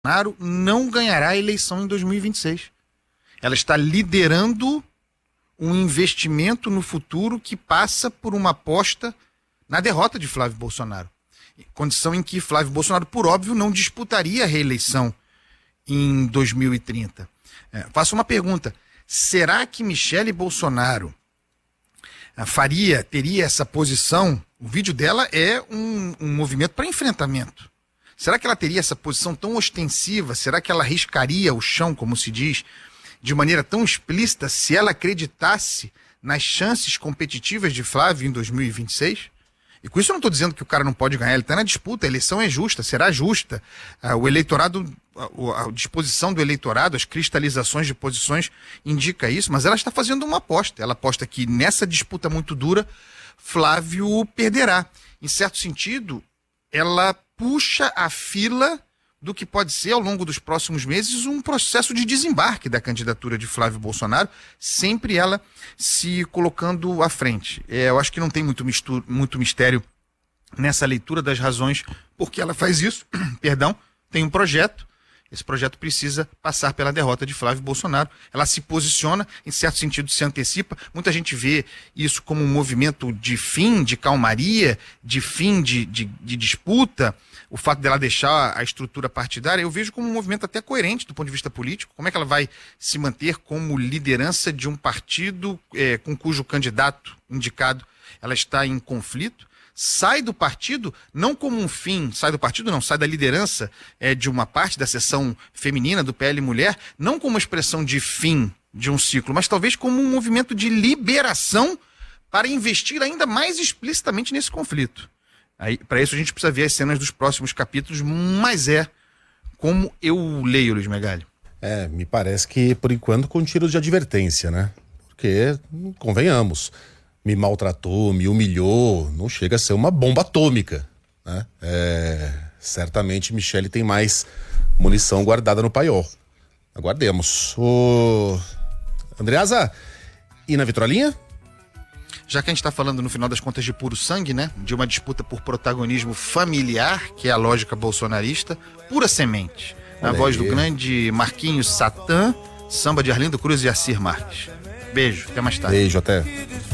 Bolsonaro não ganhará a eleição em 2026. Ela está liderando um investimento no futuro que passa por uma aposta na derrota de Flávio Bolsonaro. Condição em que Flávio Bolsonaro, por óbvio, não disputaria a reeleição em 2030. Faço uma pergunta. Será que Michele Bolsonaro teria essa posição? O vídeo dela é um movimento para enfrentamento. Será que ela teria essa posição tão ostensiva? Será que ela riscaria o chão, como se diz, de maneira tão explícita se ela acreditasse nas chances competitivas de Flávio em 2026? E com isso eu não estou dizendo que o cara não pode ganhar, ele está na disputa, a eleição é justa, será justa. O eleitorado, a disposição do eleitorado, as cristalizações de posições indica isso, mas ela está fazendo uma aposta. Ela aposta que nessa disputa muito dura, Flávio perderá. Em certo sentido, ela puxa a fila do que pode ser, ao longo dos próximos meses, um processo de desembarque da candidatura de Flávio Bolsonaro, sempre ela se colocando à frente. Eu acho que não tem muito mistério nessa leitura das razões por que ela faz isso. Perdão, tem um projeto. Esse projeto precisa passar pela derrota de Flávio Bolsonaro. Ela se posiciona, em certo sentido se antecipa. Muita gente vê isso como um movimento de fim, de calmaria, de fim de disputa. O fato dela deixar a estrutura partidária, eu vejo como um movimento até coerente do ponto de vista político. Como é que ela vai se manter como liderança de um partido com cujo candidato indicado ela está em conflito? Sai do partido, não como um fim, sai da liderança de uma parte da seção feminina do PL Mulher, não como uma expressão de fim de um ciclo, mas talvez como um movimento de liberação para investir ainda mais explicitamente nesse conflito. Para isso a gente precisa ver as cenas dos próximos capítulos, mas como eu leio, Luiz Megali. Me parece que por enquanto com tiros de advertência, né? Porque, convenhamos, me maltratou, me humilhou, não chega a ser uma bomba atômica, né? Certamente Michele tem mais munição guardada no paiol. Aguardemos. Andreasa, e na vitrolinha? Já que a gente está falando, no final das contas, de puro sangue, né? De uma disputa por protagonismo familiar, que é a lógica bolsonarista, pura semente. Na voz do grande Marquinhos Satã, samba de Arlindo Cruz e Assir Marques. Beijo, até mais tarde. Beijo, até.